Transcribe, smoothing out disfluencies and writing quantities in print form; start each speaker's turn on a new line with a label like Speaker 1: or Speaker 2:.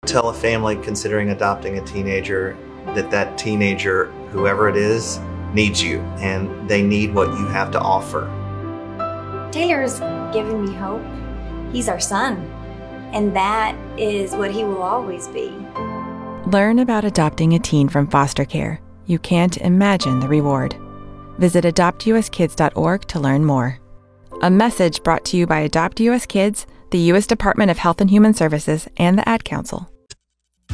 Speaker 1: tell a family considering adopting a teenager that teenager, whoever it is, needs you, and they need what you have to offer.
Speaker 2: Taylor's given me hope. He's our son, and that is what he will always be.
Speaker 3: Learn about adopting a teen from foster care. You can't imagine the reward. Visit adoptuskids.org to learn more. A message brought to you by Adopt US Kids, the U.S. Department of Health and Human Services, and the Ad Council.